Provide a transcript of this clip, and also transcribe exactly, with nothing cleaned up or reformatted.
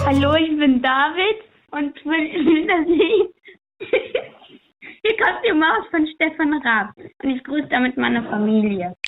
Hallo, ich bin David und will das Lied. Hier kommt die Maus von Stefan Raab und ich grüße damit meine Familie.